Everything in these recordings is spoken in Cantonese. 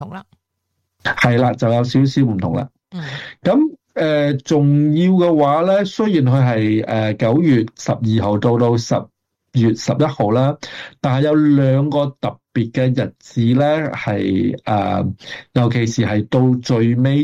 同啦。 係啦，就有少少唔同啦。 嗯。 咁重要嘅話咧，雖然佢係9月12號到10月11號啦，但係有兩個特別嘅日子咧，係尤其是係到最尾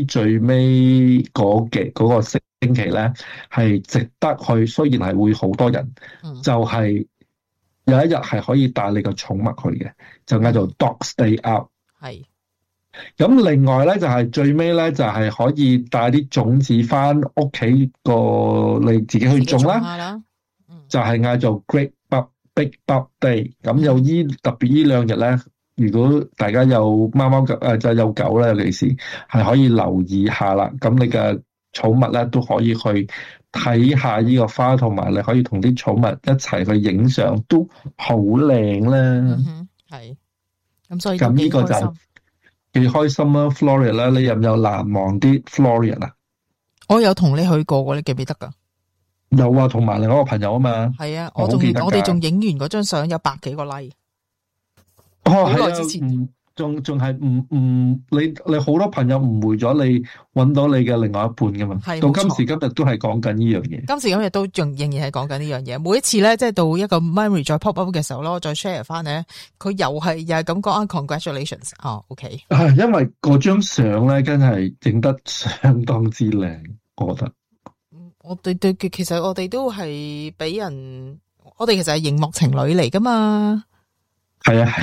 嗰個星期咧，係值得去。雖然係會好多人，就係有一日係可以帶你個寵物去嘅，就嗌做 Dogs Day Out。 係。 咁另外咧就係最尾咧就係可以帶啲種子翻屋企你自己去種啦，就係嗌做 Great Big Bug Day。咁特別呢兩日咧，如果大家有貓貓狗就有狗咧，尤其是係可以留意下啦。咁你嘅寵物咧都可以去睇下呢個花，同埋你可以同啲寵物一齊去影相，都好靚啦。 係。咁所以咁呢個就幾開心啊 ！Florida 啦，你有唔有難忘啲 Florida 啊？ 我有同你去過嘅，你記唔記得噶？ 有啊，同埋另外一個朋友啊嘛。 係啊，我哋仲影完嗰張相有100幾個 like。 好耐之前， 仲係你好多朋友誤會咗你揾到你嘅另外一半噶嘛？到今時今日都係講緊呢樣嘢。 今時今日都仍然係講緊呢樣嘢。每一次咧，即係到一個 memory 再 pop up 嘅時候咯，再 share 翻咧，佢又係咁講啊 ，congratulations 啊 ，OK。 因為嗰張相咧，真係整得相當之靚，我覺得。 其實我哋都係俾人，我哋其實係熒幕情侶嚟噶嘛。 係啊，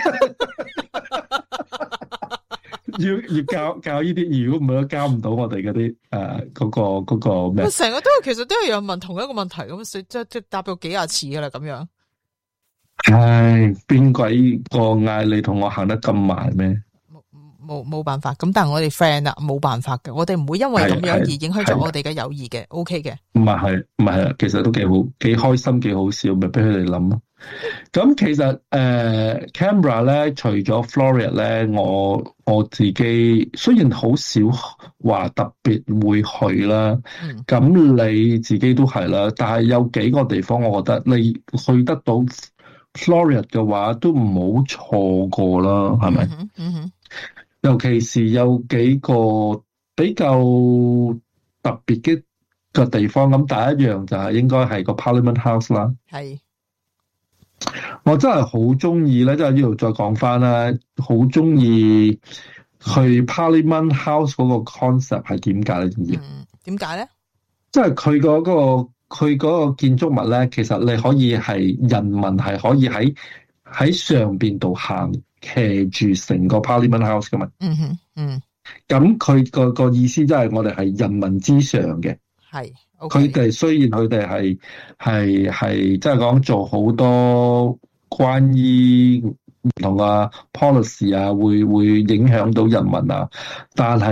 要教呢啲，如果唔係都教唔到我哋嗰啲嗰個咩？ 成日其實都係有問同一個問題咁，即係答咗幾廿次噶啦，咁樣。 唉，邊鬼個嗌你同我行得咁埋咩？ 冇辦法，咁但係我哋 friend 啦，冇辦法嘅，我哋唔會因為咁樣而影響咗我哋嘅友誼嘅 ，OK 嘅。唔係啊，其實都幾好，幾開心，幾好笑，咪俾佢哋諗咯。咁其實Canberra 咧，除咗 Florida 咧，我自己雖然好少話特別會去啦，咁你自己都係啦，但係有幾個地方，我覺得你去得到 Florida 嘅話，都唔好錯過啦，係咪？尤其是有幾個比較特別嘅地方，咁第一樣就係應該係個 Parliament House 啦。 係， 我真係好中意咧，即係呢度再講翻啦，好中意去 Parliament House 嗰個 concept 係點解咧？知唔知？ 點解咧？ 即係佢嗰個建築物咧，其實你可以係人民係可以喺上邊度行。騎住成個 Parliament House 噶嘛，咁佢個意思即係我哋係人民之上嘅， 係， 佢哋雖然佢哋係即係講做好多關於唔同嘅 policy 啊，會影響到人民啊，但係